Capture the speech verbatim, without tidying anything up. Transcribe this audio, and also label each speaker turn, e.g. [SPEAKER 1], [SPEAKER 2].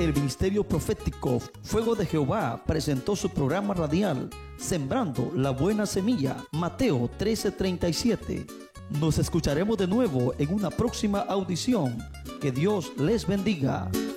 [SPEAKER 1] El Ministerio Profético Fuego de Jehová presentó su programa radial Sembrando la Buena Semilla, Mateo trece treinta y siete. Nos escucharemos de nuevo en una próxima audición. Que Dios les bendiga.